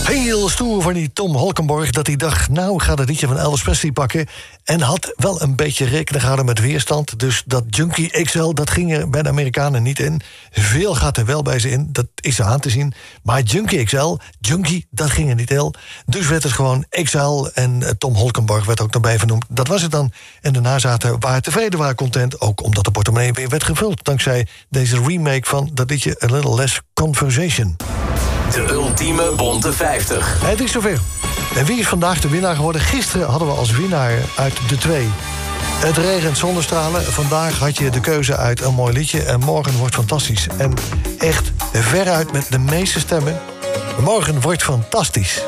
Heel stoer van die Tom Holkenborg dat hij dacht, nou gaat het liedje van Elvis Presley pakken. En had wel een beetje rekening gehouden met weerstand. Dus dat Junkie XL, dat ging er bij de Amerikanen niet in. Veel gaat er wel bij ze in, dat is zo aan te zien. Maar Junkie XL, Junkie, dat ging er niet in. Dus werd het gewoon XL en Tom Holkenborg werd ook nog bij vernoemd. Dat was het dan. En de nazaten waren tevreden, waren content. Ook omdat de portemonnee weer werd gevuld. Dankzij deze remake van dat liedje A Little Less Conversation. De ultieme bonte 50. Het is zover. En wie is vandaag de winnaar geworden? Gisteren hadden we als winnaar uit de 2... Het regent zonnestralen. Vandaag had je de keuze uit een mooi liedje. En morgen wordt fantastisch. En echt veruit met de meeste stemmen. Morgen wordt fantastisch.